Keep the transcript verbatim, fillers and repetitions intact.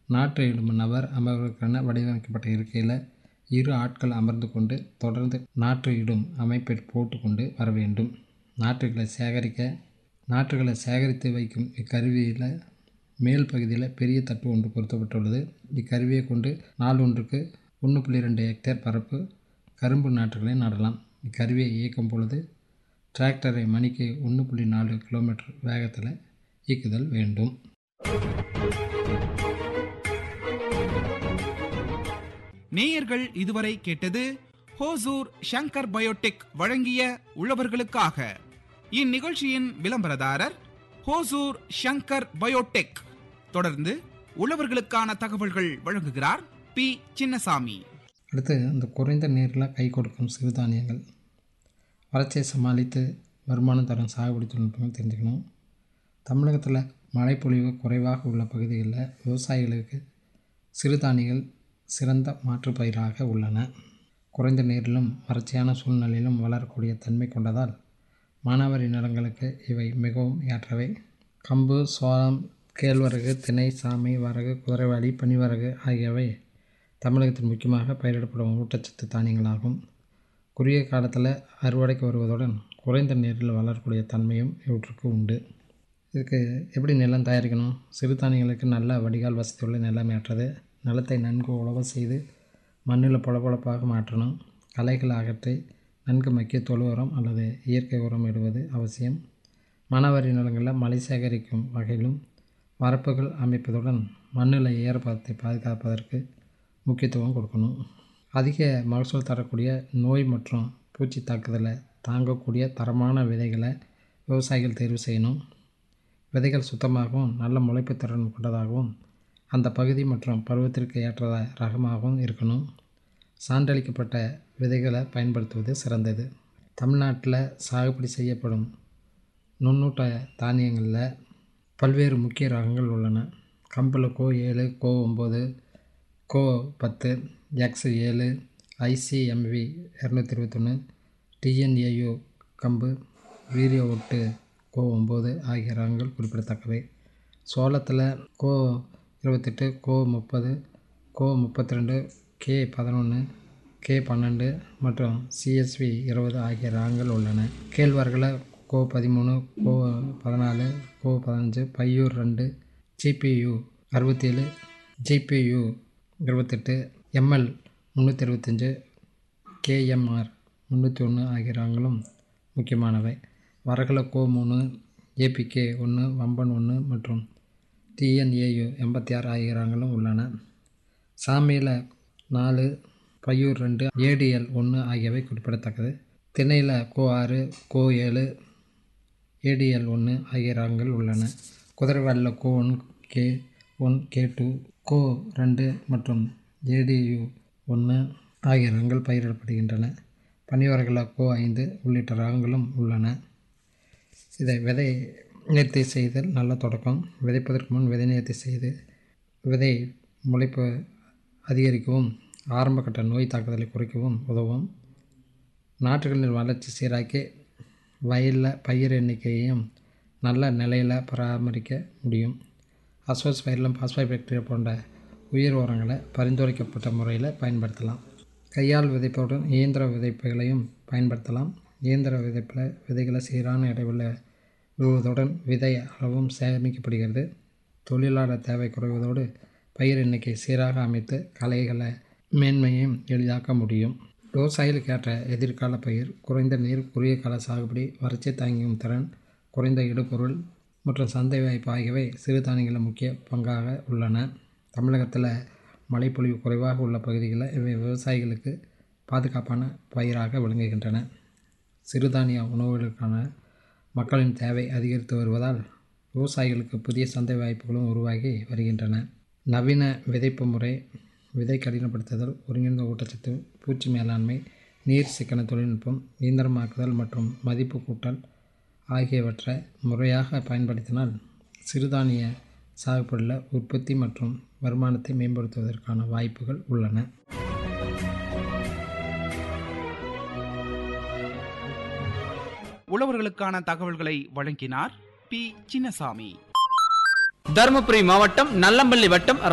நாற்று இடும் நபர் அமர்வதற்கென வடிவமைக்கப்பட்ட இருக்கையில் இரு ஆட்கள் அமர்ந்து கொண்டு தொடர்ந்து நாற்று இடும் அமைப்பை போட்டுக்கொண்டு வர வேண்டும். நாற்றுகளை சேகரிக்க நாற்றுகளை சேகரித்து வைக்கும் இக்கருவியில் மேல் பகுதியில் பெரிய தட்டு ஒன்று பொருத்தப்பட்டுள்ளது. இக்கருவியை கொண்டு நாள் ஒன்றுக்கு ஒன்று புள்ளி ரெண்டு ஹெக்டேர் பரப்பு கரும்பு நாற்றுகளை நடலாம். இக்கருவியை இயக்கும் பொழுது டிராக்டரை மணிக்கு ஒன்று புள்ளி நாலு கிலோமீட்டர் வேகத்தில் இயக்குதல் வேண்டும். நேயர்கள் இதுவரை கேட்டது ஹோசூர் ஷங்கர் பயோடெக் வழங்கிய உழவர்களுக்காக. இந்நிகழ்ச்சியின் விளம்பரதாரர் ஹோசூர் ஷங்கர் பயோடெக். தொடர்ந்து உழவர்களுக்கான தகவல்கள் வழங்குகிறார் பி சின்னசாமி. அடுத்து இந்த குறைந்த நீரில் கை கொடுக்கும் சிறுதானியங்கள் வறட்சியை சமாளித்து வருமானம் தரும் சாகுபடி தொழில்நுட்பங்கள் தெரிஞ்சுக்கணும். தமிழகத்தில் மழைப்பொழிவு குறைவாக உள்ள பகுதிகளில் விவசாயிகளுக்கு சிறுதானியங்கள் சிறந்த மாற்றுப்பயிராக உள்ளன. குறைந்த நீரிலும் வறட்சியான சூழ்நிலையிலும் வளரக்கூடிய தன்மை கொண்டதால் மானாவாரி நிலங்களுக்கு இவை மிகவும் ஏற்றவை. கம்பு, சோளம், கேழ்வரகு, திணை, சாமை, வரகு, குதிரைவாலி, பனிவரகு ஆகியவை தமிழகத்தில் முக்கியமாக பயிரிடப்படும் ஊட்டச்சத்து தானியங்களாகும். குறுகிய காலத்தில் அறுவடைக்கு வருவதுடன் குறைந்த நீரில் வளரக்கூடிய தன்மையும் இவற்றுக்கு உண்டு. இதுக்கு எப்படி நிலம் தயாரிக்கணும்? சிறுதானியங்களுக்கு நல்ல வடிகால் வசதியுள்ள நிலம் ஏற்றது. நிலத்தை நன்கு உழவு செய்து மண்ணில் பொலப்பொலப்பாக மாற்றணும். களைகளை அகற்றி நன்கு மக்கிய தொழு உரம் அல்லது இயற்கை உரம் இடுவது அவசியம். மானாவாரி நிலங்களில் மழை சேகரிக்கும் வகையிலும் வரப்புகள் அமைப்பதுடன் மண்ணில் ஈரப்பதத்தை பாதுகாப்பதற்கு முக்கியத்துவம் கொடுக்கணும். அதிக மகசூல் தரக்கூடிய நோய் மற்றும் பூச்சி தாக்குதலை தாங்கக்கூடிய தரமான விதைகளை விவசாயிகள் தேர்வு செய்யணும். விதைகள் சுத்தமாகவும் நல்ல முளைப்பு திறன் கொண்டதாகவும் அந்த பகுதி மற்றும் பருவத்திற்கு ஏற்ற ரகமாகவும் இருக்கணும். சான்றளிக்கப்பட்ட விதைகளை பயன்படுத்துவது சிறந்தது. தமிழ்நாட்டில் சாகுபடி செய்யப்படும் நுண்ணூட்ட தானியங்களில் பல்வேறு முக்கிய ரகங்கள் உள்ளன. கம்பில் கோ ஏழு, கோ ஒம்பது, கோ பத்து, எக்ஸ் ஏழு, ஐசிஎம்வி இரநூத்தி இருபத்தொன்று, டிஎன்ஏயு கம்பு, வீரிய ஒட்டு கோ ஒம்பது ஆகிய ரகங்கள் குறிப்பிடத்தக்கவை. சோளத்தில் கோ இருபத்தெட்டு, கோ முப்பது, கோ முப்பத்தி ரெண்டு, கே பதினொன்று, கே பன்னெண்டு மற்றும் சிஎஸ்வி இருபது ஆகிய ரகங்கள் உள்ளன. கேழ்வரகில் கோ பதிமூணு, கோ பதினாலு, கோ பதினஞ்சு, பையூர் ரெண்டு, ஜிபியு அறுபத்தேழு, ஜிபியு இருபத்தெட்டு, எம்எல் முந்நூற்றி இருபத்தஞ்சு, கேஎம்ஆர் முந்நூற்றி ஒன்று ஆகிய ரகங்களும் முக்கியமானவை. வரகில் கோ மூணு, ஏபிகே ஒன்று, வம்பன் ஒன்று மற்றும் டிஎன்ஏயு எண்பத்தி ஆறு ஆகிய ரகங்களும் உள்ளன. சாமியில் நாலு, பையூர் ரெண்டு, ஏடிஎல் ஒன்று ஆகியவை குறிப்பிடத்தக்கது. திணையில் கோ ஆறு, கோ ஏழு, ஏடிஎல் ஒன்று ஆகிய ரகங்கள் உள்ளன. குதிரைவாலில் go one, K one, K two, கோ ரெண்டு மற்றும் ஏடியு ஒன்று ஆகிய ரகங்கள் பயிரிடப்படுகின்றன. பனிவரகில் கோ ஐந்து உள்ளிட்ட ரகங்களும் உள்ளன. இதை விதை நேர்த்தி செய்தல் நல்ல தொடக்கம். விதைப்பதற்கு முன் விதை நேர்த்தி செய்து விதை முளைப்பு அதிகரிக்கவும் ஆரம்பகட்ட நோய் தாக்குதலை குறைக்கவும் உதவும். நாற்றுகளின் வளர்ச்சி சீராக்கி வயலில் பயிர் எண்ணிக்கையையும் நல்ல நிலையில் பராமரிக்க முடியும். அசோஸ்பைரிலம், பாஸ்போபாக்டீரியா போன்ற உயிர் உரங்களை பரிந்துரைக்கப்பட்ட முறையில் பயன்படுத்தலாம். கையால் விதைப்புடன் இயந்திர விதைப்புகளையும் பயன்படுத்தலாம். இயந்திர விதைப்பில் விதைகளை சீரான இடைவெளி விழுவதுடன் விதை அளவும் சேமிக்கப்படுகிறது. தொழிலாளர் தேவை குறைவதோடு பயிர் எண்ணிக்கை சீராக அமைத்து களைகளை மேன்மையும் எளிதாக்க முடியும். விவசாயிகளுக்கு ஏற்ற எதிர்கால பயிர் குறைந்த நீர், குறுகிய கால சாகுபடி, வறட்சி தாங்கும் திறன், குறைந்த இடுபொருள் மற்றும் சந்தை வாய்ப்பு ஆகியவை சிறுதானியங்களில் முக்கிய பங்காக உள்ளன. தமிழகத்தில் மழைப்பொழிவு குறைவாக உள்ள பகுதிகளில் இவை விவசாயிகளுக்கு பாதுகாப்பான பயிராக விளங்குகின்றன. சிறுதானிய உணவுகளுக்கான மக்களின் தேவை அதிகரித்து வருவதால் விவசாயிகளுக்கு புதிய சந்தை வாய்ப்புகளும் உருவாகி வருகின்றன. நவீன விதைப்பு முறை, விதை கடினப்படுத்துதல், ஒருங்கிணைந்த ஊட்டச்சத்து, பூச்சி மேலாண்மை, நீர் சிக்கன தொழில்நுட்பம், இயந்திரமாக்குதல் மற்றும் மதிப்பு கூட்டல் ஆகியவற்றை முறையாக பயன்படுத்தினால் சிறுதானிய சாகுபடியில் உற்பத்தி மற்றும் வருமானத்தை மேம்படுத்துவதற்கான வாய்ப்புகள் உள்ளன. உழவர்களுக்கான தகவல்களை வழங்கினார் பி சின்னசாமி. தருமபுரி மாவட்டம் நல்லம்பள்ளி வட்டம்